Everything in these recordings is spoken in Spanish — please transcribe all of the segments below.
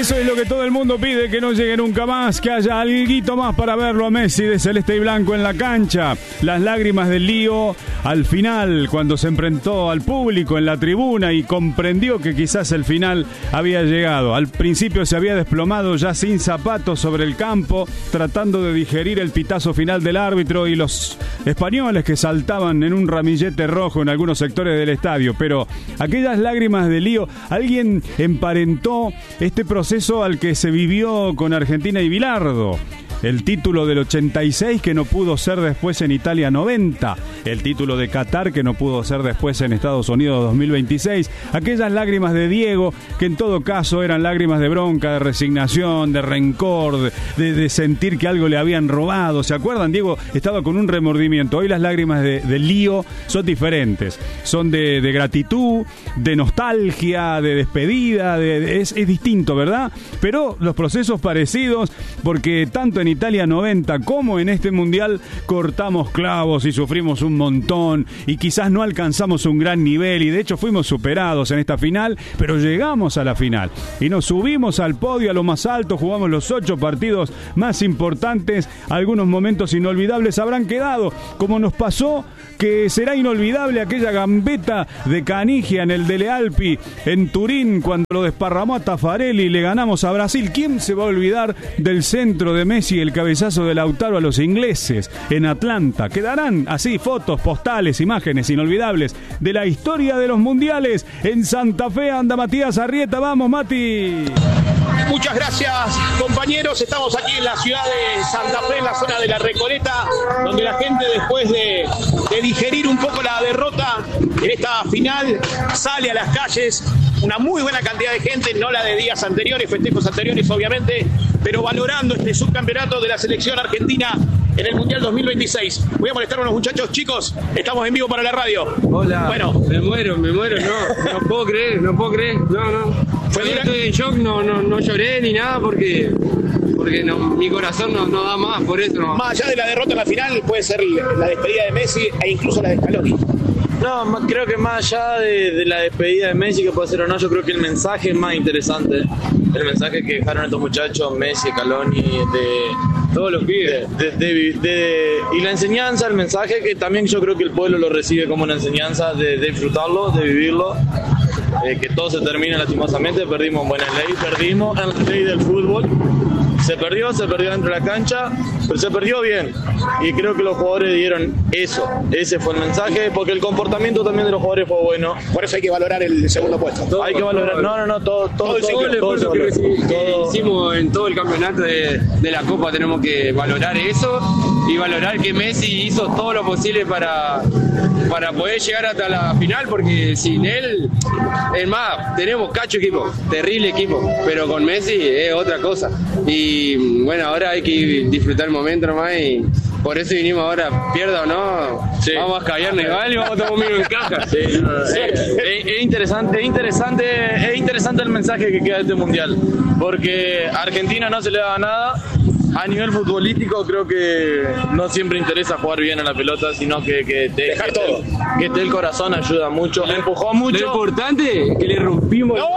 Eso es lo que todo el mundo pide, que no llegue nunca más, que haya alguito más para verlo a Messi de celeste y blanco en la cancha. Las lágrimas del Lío al final, cuando se enfrentó al público en la tribuna y comprendió que quizás el final había llegado. Al principio se había desplomado ya sin zapatos sobre el campo, tratando de digerir el pitazo final del árbitro y los españoles que saltaban en un ramillete rojo en algunos sectores del estadio. Pero aquellas lágrimas del Lío, alguien emparentó este proceso al que se vivió con Argentina y Bilardo. El título del 86 que no pudo ser después en Italia 90. El título de Qatar que no pudo ser después en Estados Unidos 2026. Aquellas lágrimas de Diego que en todo caso eran lágrimas de bronca, de resignación, de rencor, de sentir que algo le habían robado. ¿Se acuerdan? Diego estaba con un remordimiento. Hoy las lágrimas de Lío son diferentes. Son de gratitud, de nostalgia, de despedida. Es distinto, ¿verdad? Pero los procesos parecidos, porque tanto en Italia 90 como en este mundial cortamos clavos y sufrimos un montón y quizás no alcanzamos un gran nivel y de hecho fuimos superados en esta final, pero llegamos a la final y nos subimos al podio a lo más alto, jugamos los 8 partidos más importantes. Algunos momentos inolvidables habrán quedado, como nos pasó que será inolvidable aquella gambeta de Canigia en el Dele Alpi en Turín cuando lo desparramó a Taffarelli y le ganamos a Brasil. ¿Quién se va a olvidar del centro de Messi, el cabezazo de Lautaro a los ingleses en Atlanta? Quedarán así fotos, postales, imágenes inolvidables de la historia de los mundiales. En Santa Fe anda Matías Arrieta. Vamos, Mati. Muchas gracias, compañeros. Estamos aquí en la ciudad de Santa Fe, en la zona de la Recoleta, donde la gente, después de digerir un poco la derrota en esta final, sale a las calles. Una muy buena cantidad de gente, no la de días anteriores, festejos anteriores obviamente, pero valorando este subcampeonato de la selección argentina en el Mundial 2026. Voy a molestar a unos muchachos, chicos, estamos en vivo para la radio. Hola, bueno, me muero, no puedo creer, no. Estoy en shock, no lloré ni nada porque no, mi corazón no da más, por eso no. Más allá de la derrota en la final, puede ser la despedida de Messi e incluso la de Scaloni. No, creo que más allá de la despedida de Messi, que puede ser o no, yo creo que el mensaje es más interesante. El mensaje que dejaron estos muchachos, Messi, Scaloni, de todos los pibes. Y la enseñanza, el mensaje que también yo creo que el pueblo lo recibe como una enseñanza de disfrutarlo, de vivirlo. Que todo se termina lastimosamente, perdimos en buena ley, perdimos en la ley del fútbol. Se perdió dentro de la cancha, pero se perdió bien. Y creo que los jugadores dieron eso. Ese fue el mensaje, porque el comportamiento también de los jugadores fue bueno. Por eso hay que valorar el segundo puesto. Hay que valorar, todo el esfuerzo que hicimos en todo el campeonato de la Copa, tenemos que valorar eso y valorar que Messi hizo todo lo posible para poder llegar hasta la final, porque sin él, es más, tenemos cacho equipo, terrible equipo, pero con Messi es otra cosa. Y bueno, ahora hay que disfrutar el momento nomás y por eso vinimos ahora, pierda o no, sí. Vamos a caernos igual y vamos a tomar un minuto en caja. Sí, es interesante el mensaje que queda de este mundial, porque a Argentina no se le da nada. A nivel futbolístico creo que no siempre interesa jugar bien a la pelota, sino que dejar todo. Que esté el corazón ayuda mucho. Le empujó mucho. Lo importante es que le rompimos. No.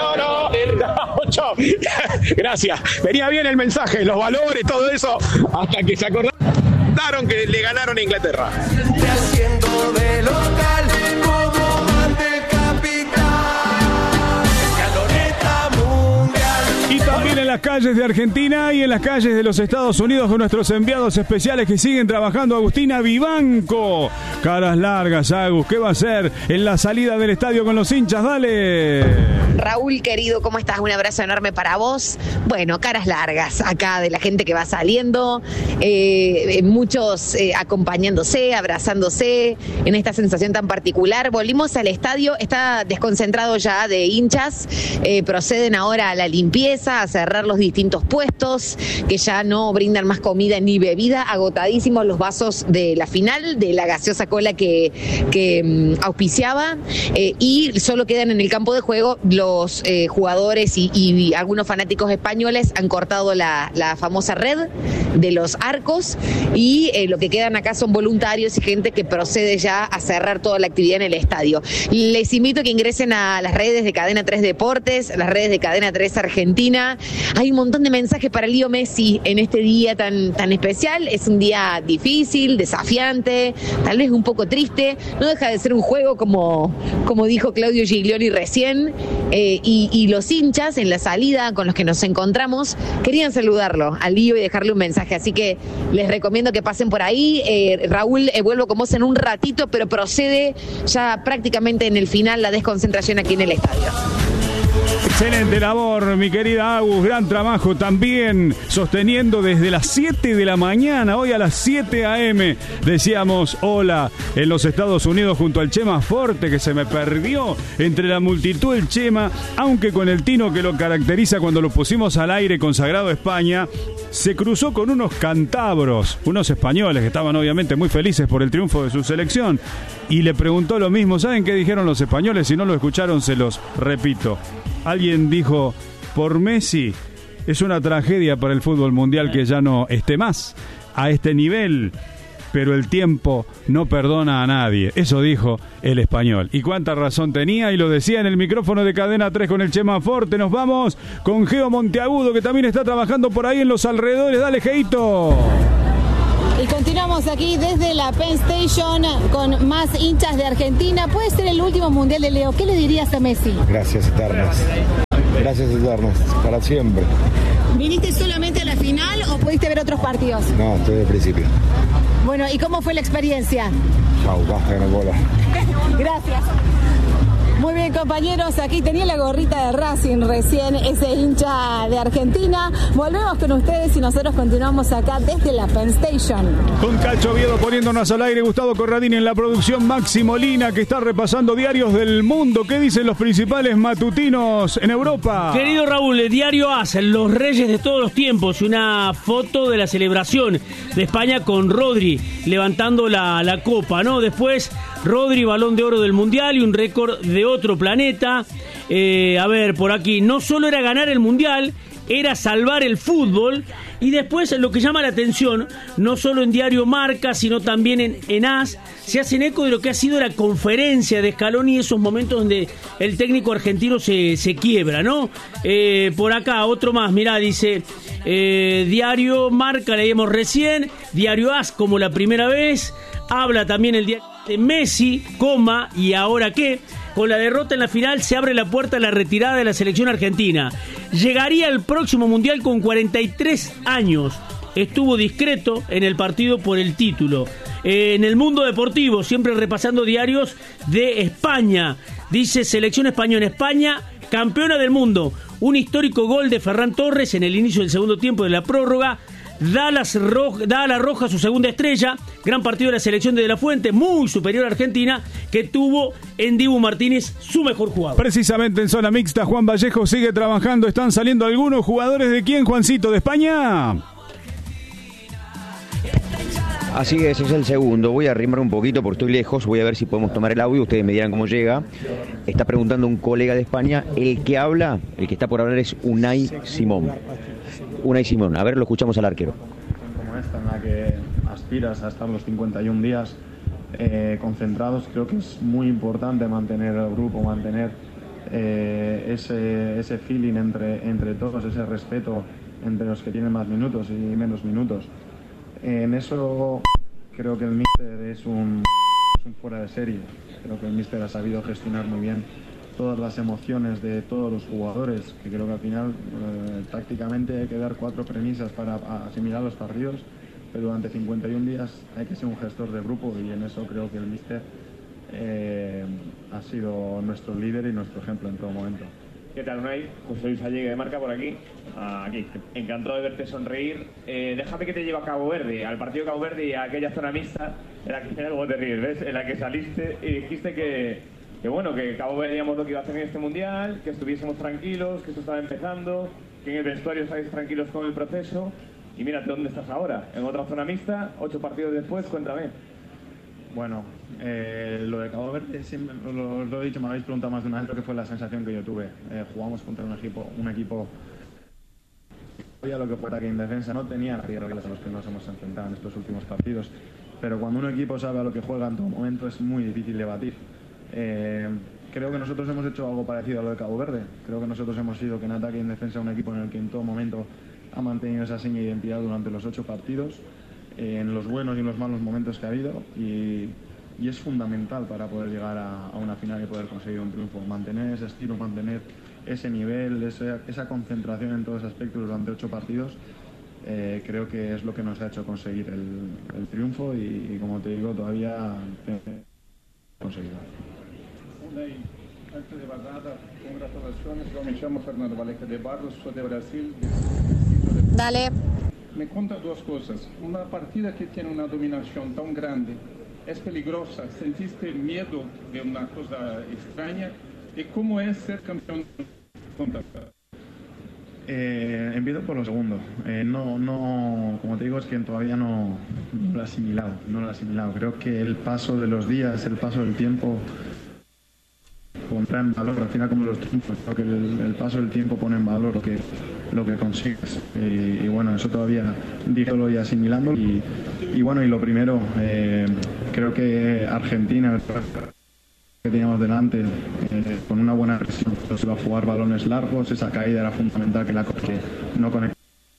Gracias. Venía bien el mensaje, los valores, todo eso, hasta que se acordaron que le ganaron a Inglaterra. Haciendo de local como ante el capitán. Caloreta mundial. Y también en las calles de Argentina y en las calles de los Estados Unidos con nuestros enviados especiales que siguen trabajando. Agustina Vivanco. Caras largas, Agus. ¿Qué va a hacer en la salida del estadio con los hinchas? Dale. Raúl, querido, ¿cómo estás? Un abrazo enorme para vos. Bueno, caras largas acá de la gente que va saliendo, muchos acompañándose, abrazándose en esta sensación tan particular. Volvimos al estadio, está desconcentrado ya de hinchas, proceden ahora a la limpieza, a cerrar recorrer los distintos puestos, que ya no brindan más comida ni bebida, agotadísimos los vasos de la final, de la gaseosa cola que auspiciaba, y solo quedan en el campo de juego los jugadores y algunos fanáticos españoles han cortado la famosa red de los arcos, y lo que quedan acá son voluntarios y gente que procede ya a cerrar toda la actividad en el estadio. Les invito a que ingresen a las redes de Cadena 3 Deportes, las redes de Cadena 3 Argentina. Hay un montón de mensajes para Leo Messi en este día tan especial. Es un día difícil, desafiante, tal vez un poco triste. No deja de ser un juego, como dijo Claudio Giglioli recién, y los hinchas en la salida con los que nos encontramos querían saludarlo a Leo y dejarle un mensaje. Así que les recomiendo que pasen por ahí. Raúl, vuelvo con vos en un ratito, pero procede ya prácticamente en el final la desconcentración aquí en el estadio. Excelente labor, mi querida Agus, gran trabajo también, sosteniendo desde las 7 de la mañana, hoy a las 7 a.m. decíamos hola en los Estados Unidos junto al Chema Forte, que se me perdió entre la multitud el Chema, aunque con el tino que lo caracteriza cuando lo pusimos al aire consagrado España, se cruzó con unos cántabros, unos españoles que estaban obviamente muy felices por el triunfo de su selección, y le preguntó lo mismo. ¿Saben qué dijeron los españoles? Si no lo escucharon, se los repito. Alguien dijo, por Messi es una tragedia para el fútbol mundial que ya no esté más a este nivel, pero el tiempo no perdona a nadie. Eso dijo el español. Y cuánta razón tenía, y lo decía en el micrófono de Cadena 3 con el Chema Forte. Nos vamos con Geo Monteagudo, que también está trabajando por ahí en los alrededores. Dale, Geito. Y continuamos aquí desde la Penn Station con más hinchas de Argentina. Puede ser el último mundial de Leo. ¿Qué le dirías a Messi? Gracias eternas. Gracias eternas. Para siempre. ¿Viniste solamente a la final o pudiste ver otros partidos? No, estoy del principio. Bueno, ¿y cómo fue la experiencia? Chau, baja de la bola. Gracias. Muy bien, compañeros, aquí tenía la gorrita de Racing recién, ese hincha de Argentina. Volvemos con ustedes y nosotros continuamos acá desde la Penn Station. Con Cacho Oviedo poniéndonos al aire, Gustavo Corradini en la producción, Maxi Molina, que está repasando diarios del mundo. ¿Qué dicen los principales matutinos en Europa? Querido Raúl, el diario AS, los reyes de todos los tiempos, una foto de la celebración de España con Rodri levantando la copa, ¿no? Después, Rodri, balón de oro del Mundial y un récord de otro planeta. A ver, por aquí, no solo era ganar el Mundial, era salvar el fútbol. Y después, lo que llama la atención, no solo en Diario Marca, sino también en AS, se hacen eco de lo que ha sido la conferencia de Scaloni, esos momentos donde el técnico argentino se quiebra, ¿no? Por acá, otro más, mirá, dice, Diario Marca, leíamos recién, Diario AS como la primera vez, habla también el diario de Messi, ¿y ahora qué? Con la derrota en la final se abre la puerta a la retirada de la selección argentina. Llegaría al próximo Mundial con 43 años. Estuvo discreto en el partido por el título. En el mundo deportivo, siempre repasando diarios de España. Dice Selección Española, España, campeona del mundo. Un histórico gol de Ferran Torres en el inicio del segundo tiempo de la prórroga. Da a la roja su segunda estrella. Gran partido de la selección de la Fuente, muy superior a Argentina, que tuvo en Dibu Martínez su mejor jugador. Precisamente en zona mixta, Juan Vallejo sigue trabajando. Están saliendo algunos jugadores. ¿De quién, Juancito? ¿De España? Así que ese es el segundo. Voy a arrimar un poquito porque estoy lejos. Voy a ver si podemos tomar el audio. Ustedes me dirán cómo llega. Está preguntando un colega de España. El que habla, el que está por hablar es Unai Simón. Unai Simón, a ver, lo escuchamos al arquero. Como esta, en la que aspiras a estar los 51 días concentrados, creo que es muy importante mantener el grupo, mantener ese feeling entre todos, ese respeto entre los que tienen más minutos y menos minutos. En eso creo que el míster es un fuera de serie. Creo que el míster ha sabido gestionar muy bien todas las emociones de todos los jugadores, que creo que al final tácticamente hay que dar 4 premisas para asimilar los partidos, pero durante 51 días hay que ser un gestor de grupo, y en eso creo que el míster ha sido nuestro líder y nuestro ejemplo en todo momento. ¿Qué tal, Unai? José Luis Allegue de Marca por aquí. Aquí. Encantado de verte sonreír. Déjame que te lleve a Cabo Verde, al partido de Cabo Verde y a aquella zona mixta en la que, mira cómo te ríes, ¿ves? En la que saliste y dijiste que bueno, que Cabo Verde veíamos lo que iba a hacer en este mundial, que estuviésemos tranquilos, que esto estaba empezando, que en el vestuario estáis tranquilos con el proceso y mírate dónde estás ahora, en otra zona mixta, 8 partidos después, cuéntame. Bueno, lo de Cabo Verde, siempre lo he dicho, me habéis preguntado más de una vez, creo que fue la sensación que yo tuve. Jugamos contra un equipo sabía lo que fue ataque en defensa, no tenía las reglas a los que nos hemos enfrentado en estos últimos partidos, pero cuando un equipo sabe a lo que juega en todo momento es muy difícil de batir. Creo que nosotros hemos hecho algo parecido a lo de Cabo Verde. Creo que nosotros hemos sido que en ataque y en defensa un equipo en el que en todo momento ha mantenido esa seña de identidad durante los 8 partidos, en los buenos y en los malos momentos que ha habido, y es fundamental para poder llegar a una final y poder conseguir un triunfo. Mantener ese estilo, mantener ese nivel, esa concentración en todos aspectos durante 8 partidos, creo que es lo que nos ha hecho conseguir el triunfo y como te digo, todavía conseguido. Antes de nada, congratulaciones. Yo me llamo Fernando Valeca de Barros, soy de Brasil. Dale. Me cuenta 2 cosas. Una partida que tiene una dominación tan grande, ¿es peligrosa? ¿Sentiste miedo de una cosa extraña? ¿Y cómo es ser campeón contra? Empiezo por lo segundo. No, como te digo, es que todavía no lo he asimilado. Creo que el paso de los días, el paso del tiempo pondrá en valor, al final como los triunfos, creo que el paso del tiempo pone en valor lo que consigues. Y bueno, eso todavía dígelo y asimilándolo. Y bueno, y lo primero, creo que Argentina, que teníamos delante, con una buena presión, se iba a jugar balones largos, esa caída era fundamental que no conectó.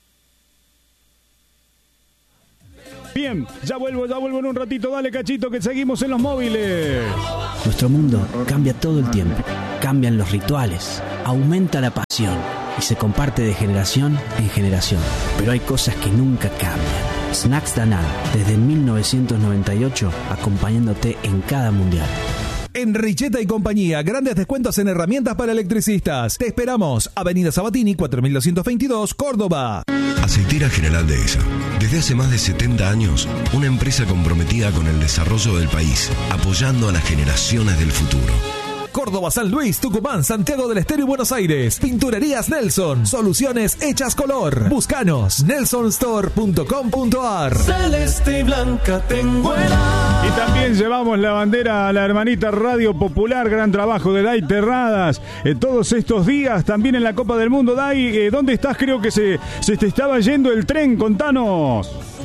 Bien, ya vuelvo en un ratito, dale Cachito, que seguimos en los móviles. Nuestro mundo cambia todo el tiempo, cambian los rituales, aumenta la pasión y se comparte de generación en generación. Pero hay cosas que nunca cambian. Snacks Danone, desde 1998, acompañándote en cada mundial. En Richeta y Compañía, grandes descuentos en herramientas para electricistas. Te esperamos. Avenida Sabatini, 4222, Córdoba. Aceitera General Dehesa. Desde hace más de 70 años, una empresa comprometida con el desarrollo del país, apoyando a las generaciones del futuro. Córdoba, San Luis, Tucumán, Santiago del Estero y Buenos Aires. Pinturerías Nelson. Soluciones hechas color. Búscanos. nelsonstore.com.ar. Celeste y blanca tengo el alma. Y también llevamos la bandera a la hermanita Radio Popular. Gran trabajo de Dai Terradas todos estos días. También en la Copa del Mundo. Dai, ¿dónde estás? Creo que se te estaba yendo el tren. Contanos.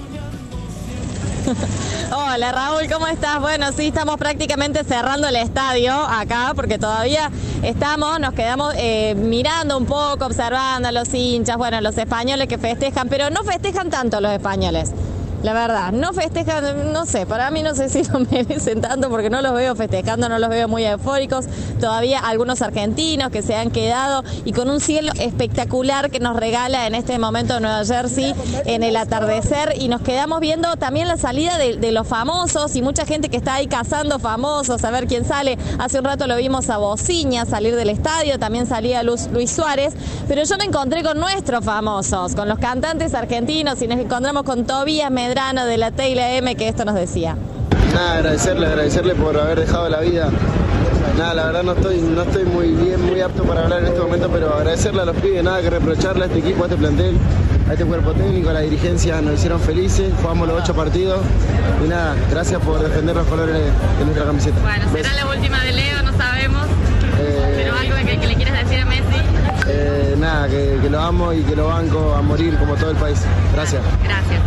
Hola Raúl, ¿cómo estás? Bueno, sí, estamos prácticamente cerrando el estadio acá porque todavía nos quedamos mirando un poco, observando a los hinchas, bueno, los españoles que festejan, pero no festejan tanto los españoles. La verdad, no festejan, no sé, para mí no sé si lo merecen tanto porque no los veo festejando, no los veo muy eufóricos. Todavía algunos argentinos que se han quedado y con un cielo espectacular que nos regala en este momento Nueva Jersey en el atardecer, y nos quedamos viendo también la salida de los famosos y mucha gente que está ahí cazando famosos, a ver quién sale. Hace un rato lo vimos a Bociña salir del estadio, también salía Luis Suárez, pero yo me encontré con nuestros famosos, con los cantantes argentinos, y nos encontramos con Tobías Medrano de la Teila M, que esto nos decía. Nada, agradecerle por haber dejado la vida. Nada, la verdad no estoy muy apto para hablar en este momento, pero agradecerle a los pibes, nada que reprocharle a este equipo, a este plantel, a este cuerpo técnico, a la dirigencia, nos hicieron felices, jugamos los 8 partidos y nada, gracias por defender los colores de nuestra camiseta. Bueno, será la última de Leo, no sabemos, pero algo que le quieras decir a Messi. Nada, que lo amo y que lo banco a morir como todo el país. Gracias. Gracias.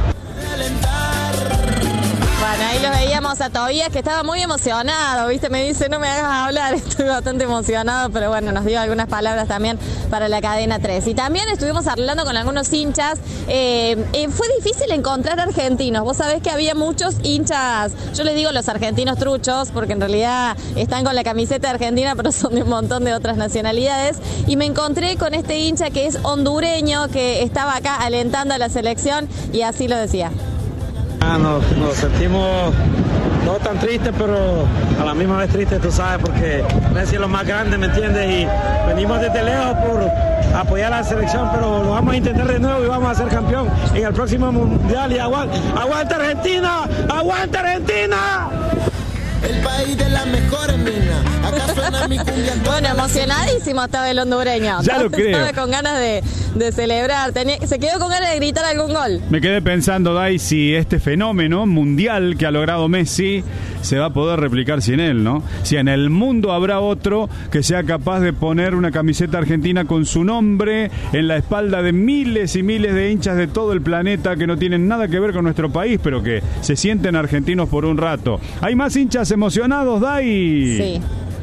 Bueno, ahí lo veíamos a Tobías, que estaba muy emocionado, ¿viste? Me dice, no me hagas hablar, estoy bastante emocionado, pero bueno, nos dio algunas palabras también para la cadena 3. Y también estuvimos hablando con algunos hinchas. Fue difícil encontrar argentinos. Vos sabés que había muchos hinchas, yo les digo los argentinos truchos, porque en realidad están con la camiseta argentina, pero son de un montón de otras nacionalidades. Y me encontré con este hincha que es hondureño, que estaba acá alentando a la selección, y así lo decía. Nos sentimos no tan tristes, pero a la misma vez tristes, tú sabes, porque Messi es lo más grande, ¿me entiendes? Y venimos desde lejos por apoyar a la selección, pero lo vamos a intentar de nuevo y vamos a ser campeón en el próximo mundial. Y ¡aguanta Argentina! ¡Aguanta Argentina! El país de las mejores minas. Bueno, emocionadísimo estaba el hondureño. Ya lo creo. Estaba con ganas de celebrar. Se quedó con ganas de gritar algún gol. Me quedé pensando, Dai, si este fenómeno mundial que ha logrado Messi se va a poder replicar sin él, ¿no? Si en el mundo habrá otro que sea capaz de poner una camiseta argentina con su nombre en la espalda de miles y miles de hinchas de todo el planeta que no tienen nada que ver con nuestro país, pero que se sienten argentinos por un rato. ¿Hay más hinchas emocionados, Dai?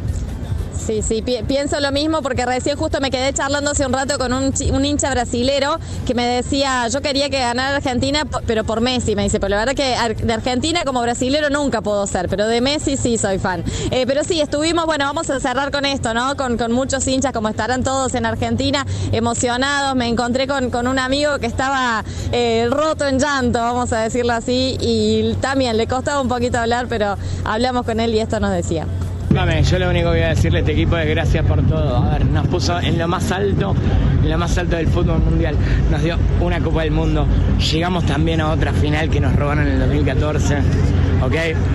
Sí, pienso lo mismo porque recién justo me quedé charlando hace un rato con un hincha brasilero que me decía, yo quería que ganara Argentina, pero por Messi, me dice, pero la verdad que de Argentina como brasilero nunca puedo ser, pero de Messi sí soy fan. Pero sí, estuvimos, bueno, vamos a cerrar con esto, ¿no? Con muchos hinchas, como estarán todos en Argentina, emocionados. Me encontré con un amigo que estaba roto en llanto, vamos a decirlo así, y también le costaba un poquito hablar, pero hablamos con él y esto nos decía. Yo lo único que voy a decirle a este equipo es gracias por todo. A ver, nos puso en lo más alto del fútbol mundial. Nos dio una Copa del Mundo. Llegamos también a otra final que nos robaron en el 2014. ¿Ok?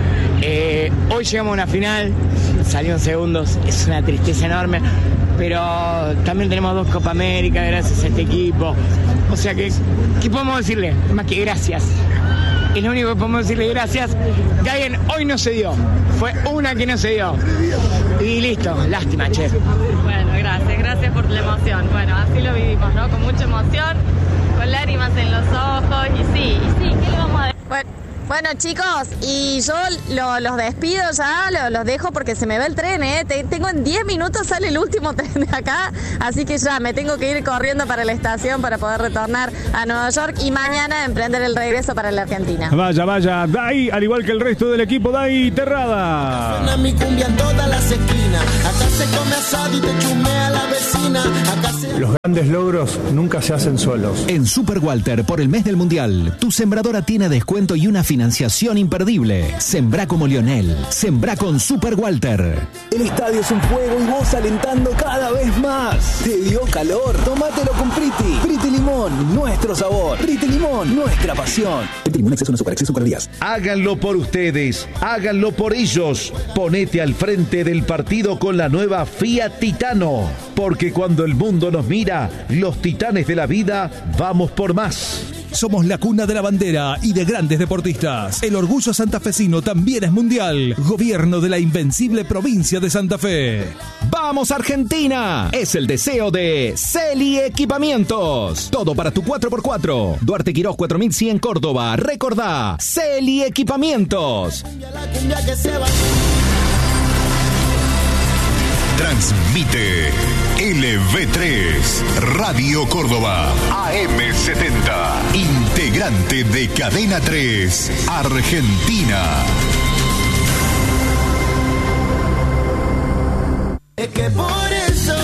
Hoy llegamos a una final, salieron segundos, es una tristeza enorme. Pero también tenemos 2 Copa América gracias a este equipo. O sea que, ¿qué podemos decirle? Más que gracias. Es lo único que podemos decirle, gracias. Gayen hoy no se dio. Fue una que no se dio. Y listo, lástima, che. Bueno, gracias por la emoción. Bueno, así lo vivimos, ¿no? Con mucha emoción, con lágrimas en los ojos. Y sí, ¿qué le vamos a decir? Bueno, chicos, y yo los despido ya, los dejo porque se me va el tren, ¿eh? Tengo en 10 minutos, sale el último tren de acá, así que ya me tengo que ir corriendo para la estación para poder retornar a Nueva York y mañana emprender el regreso para la Argentina. Vaya, Dai, al igual que el resto del equipo, Dai Terrada. Suena mi cumbia en todas las esquinas, acá se come asado y te chumea la vecina, acá se... Los grandes logros nunca se hacen solos. En Super Walter, por el mes del Mundial, tu sembradora tiene descuento y una financiación imperdible. Sembrá como Lionel. Sembrá con Super Walter. El estadio es un fuego y vos alentando cada vez más. ¿Te dio calor? Tómatelo con Priti. Priti Limón, nuestro sabor. Priti Limón, nuestra pasión. Priti Limón, exceso super días. Háganlo por ustedes. Háganlo por ellos. Ponete al frente del partido con la nueva Fiat Titano. Porque cuando el mundo nos mira, los titanes de la vida, vamos por más. Somos la cuna de la bandera y de grandes deportistas. El orgullo santafesino también es mundial. Gobierno de la invencible provincia de Santa Fe. ¡Vamos Argentina! Es el deseo de Celi Equipamientos. Todo para tu 4x4. Duarte Quirós 4100 Córdoba. Recordá, Celi Equipamientos. Transmite LV3 Radio Córdoba AM70, integrante de Cadena 3 Argentina. Es que por eso.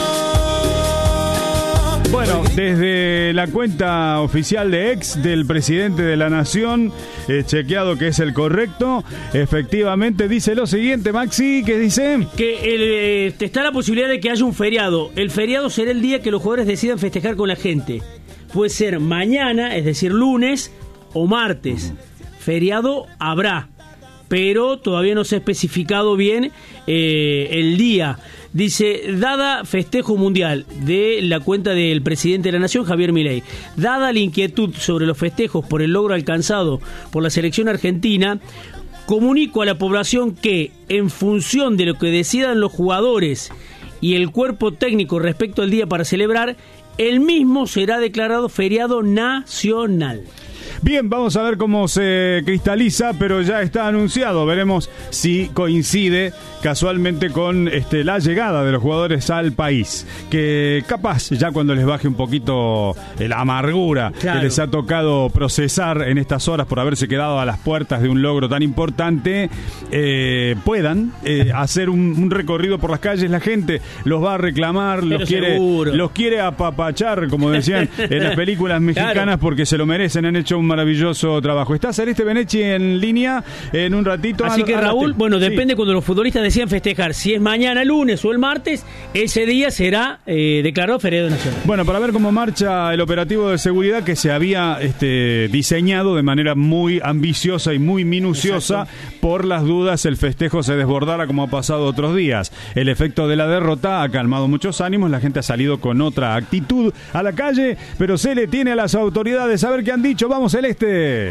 Bueno, desde la cuenta oficial de X del presidente de la Nación, chequeado que es el correcto, efectivamente dice lo siguiente, Maxi, ¿qué dice? Que está la posibilidad de que haya un feriado. El feriado será el día que los jugadores decidan festejar con la gente. Puede ser mañana, es decir, lunes o martes. Feriado habrá, pero todavía no se ha especificado bien el día. Dice, dada festejo mundial de la cuenta del presidente de la Nación, Javier Milei, dada la inquietud sobre los festejos por el logro alcanzado por la selección argentina, comunico a la población que, en función de lo que decidan los jugadores y el cuerpo técnico respecto al día para celebrar, el mismo será declarado feriado nacional. Bien, vamos a ver cómo se cristaliza, pero ya está anunciado. Veremos si coincide casualmente con la llegada de los jugadores al país. Que capaz, ya cuando les baje un poquito la amargura que les ha tocado procesar en estas horas por haberse quedado a las puertas de un logro tan importante, puedan hacer un recorrido por las calles. La gente los va a reclamar, los quiere apapachar, como decían en las películas mexicanas, porque se lo merecen. Han hecho un maravilloso trabajo. Está Celeste Benechi en línea en un ratito. Así que Raúl, bueno, depende cuando los futbolistas decían festejar. Si es mañana, lunes o el martes, ese día será declarado feriado nacional. Bueno, para ver cómo marcha el operativo de seguridad que se había diseñado de manera muy ambiciosa y muy minuciosa. Exacto. Por las dudas el festejo se desbordara como ha pasado otros días. El efecto de la derrota ha calmado muchos ánimos, la gente ha salido con otra actitud a la calle, pero se le tiene a las autoridades a ver qué han dicho. Vamos, Celeste.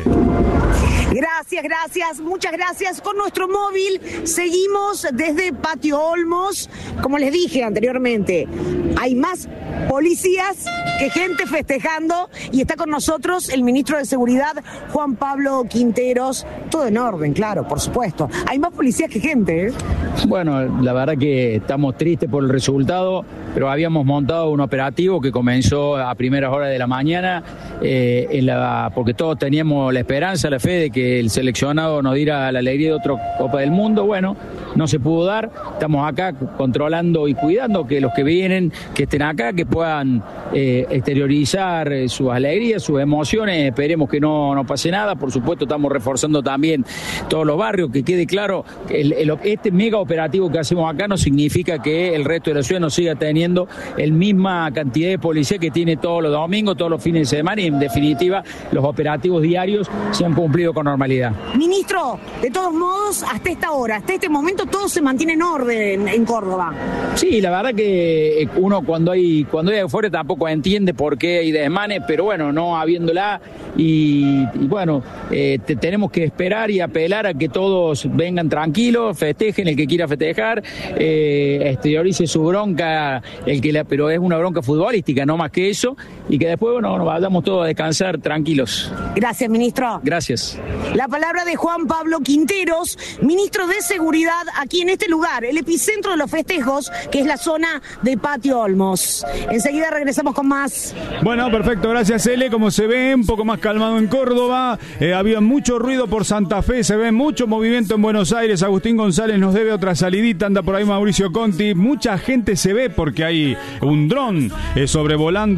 Gracias, muchas gracias. Con nuestro móvil seguimos desde Patio Olmos. Como les dije anteriormente, hay más policías que gente festejando y está con nosotros el ministro de Seguridad, Juan Pablo Quinteros. Todo en orden, claro, por supuesto. Hay más policías que gente, ¿eh? Bueno, la verdad que estamos tristes por el resultado, pero habíamos montado un operativo que comenzó a primeras horas de la mañana, porque todos teníamos la esperanza, la fe de que el seleccionado nos diera la alegría de otra Copa del Mundo. Bueno, no se pudo dar. Estamos acá controlando y cuidando que los que vienen, que estén acá, que puedan exteriorizar sus alegrías, sus emociones. Esperemos que no pase nada. Por supuesto, estamos reforzando también todos los barrios. Que quede claro, este mega operativo que hacemos acá no significa que el resto de la ciudad no siga teniendo la misma cantidad de policía que tiene todos los domingos, todos los fines de semana, y en definitiva los operativos diarios se han cumplido con normalidad. Ministro, de todos modos, hasta esta hora, hasta este momento, todo se mantiene en orden en Córdoba. Sí, la verdad que uno cuando hay euforia tampoco entiende por qué hay desmanes, pero bueno, no habiéndola y bueno, tenemos que esperar y apelar a que todos vengan tranquilos, festejen el que quiera festejar, exteriorice su bronca, pero es una bronca futbolística, no más que eso, y que después, bueno, nos vayamos todos a descansar tranquilos. Gracias, ministro. Gracias. La palabra de Juan Pablo Quinteros, ministro de Seguridad, aquí en este lugar, el epicentro de los festejos, que es la zona de Patio Olmos. Enseguida regresamos con más. Bueno, perfecto, gracias, Ele. Como se ve, un poco más calmado en Córdoba. Había mucho ruido por Santa Fe, se ve mucho movimiento en Buenos Aires. Agustín González nos debe otra salidita, anda por ahí Mauricio Conti. Mucha gente se ve porque hay un dron sobrevolando